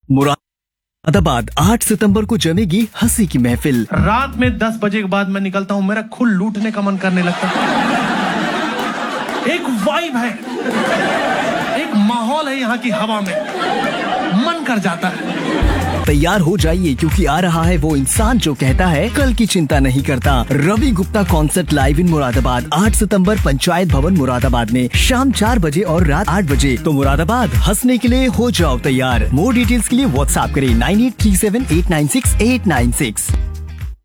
मुरादाबाद 8 सितंबर को जमेगी हंसी की महफिल। रात में 10 बजे के बाद मैं निकलता हूँ, मेरा खुद लूटने का मन करने लगता है। एक वाइब है, एक माहौल है यहाँ की हवा में, मन कर जाता है। तैयार हो जाइए क्योंकि आ रहा है वो इंसान जो कहता है कल की चिंता नहीं करता। Ravi Gupta concert live in Moradabad 8 सितंबर पंचायत भवन मुरादाबाद में शाम 4 बजे और रात 8 बजे। तो मुरादाबाद हंसने के लिए हो जाओ तैयार। मोर डिटेल्स के लिए व्हाट्सएप करें 9837896896।